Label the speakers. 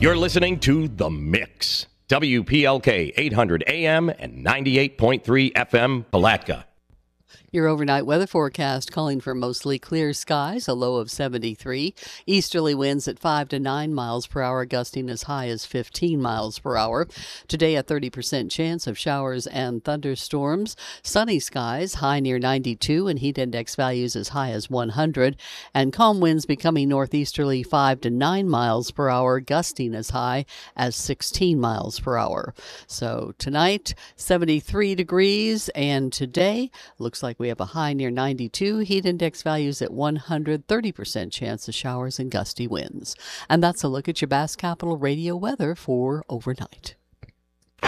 Speaker 1: You're listening to The Mix. WPLK 800 AM and 98.3 FM, Palatka.
Speaker 2: Your overnight weather forecast calling for mostly clear skies, a low of 73. Easterly winds at 5 to 9 miles per hour, gusting as high as 15 miles per hour. Today, a 30% chance of showers and thunderstorms. Sunny skies, high near 92, and heat index values as high as 100. And calm winds becoming northeasterly 5 to 9 miles per hour, gusting as high as 16 miles per hour. So tonight, 73 degrees, and today, looks like we have a high near 92, heat index values at 100, 30% chance of showers and gusty winds. And that's a look at your Bass Capital Radio weather for overnight.